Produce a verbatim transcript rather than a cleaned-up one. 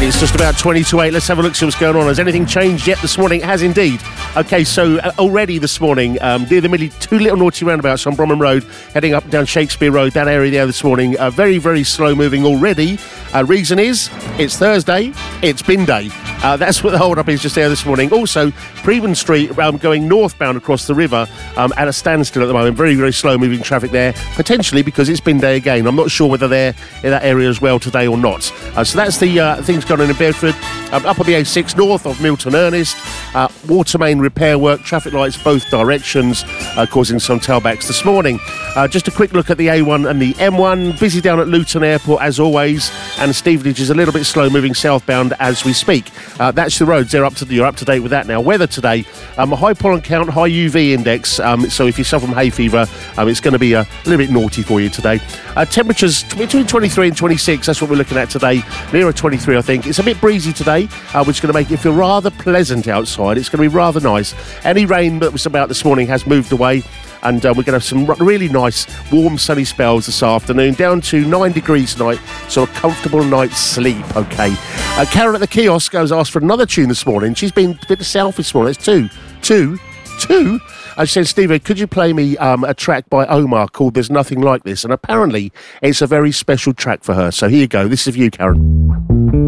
It's just about twenty to eight. Let's have a look, see what's going on. Has anything changed yet this morning? It has indeed. Okay, so uh, already this morning, um, near the middle, two little naughty roundabouts on Bromham Road, heading up and down Shakespeare Road, that area there this morning. Uh, very, very slow moving already. Uh, reason is, it's Thursday, it's bin day. Uh, that's what the hold-up is just there this morning. Also, Preban Street um, going northbound across the river um, at a standstill at the moment. Very, very slow-moving traffic there, potentially because it's bin day again. I'm not sure whether they're in that area as well today or not. Uh, so that's the uh, things going on in Bedford. Um, up on the A six north of Milton Ernest, uh, water main repair work, traffic lights both directions, uh, causing some tailbacks this morning. Uh, just a quick look at the A one and the M one. Busy down at Luton Airport as always, and Stevenage is a little bit slow-moving southbound as we speak. Uh, that's the roads. They're up to you're up to date with that now. Weather today: um, a high pollen count, high U V index. Um, so if you suffer from hay fever, um, it's going to be a little bit naughty for you today. Uh, temperatures between twenty-three and twenty-six. That's what we're looking at today. Nearer twenty-three, I think. It's a bit breezy today, uh, which is going to make it feel rather pleasant outside. It's going to be rather nice. Any rain that was about this morning has moved away. And uh, we're going to have some really nice, warm, sunny spells this afternoon, down to nine degrees tonight, so a comfortable night's sleep, OK. Uh, Karen at the kiosk has asked for another tune this morning. She's been a bit south this morning. It's two, two, two. And she said, Stevie, could you play me um, a track by Omar called There's Nothing Like This? And apparently it's a very special track for her. So here you go. This is for you, Karen.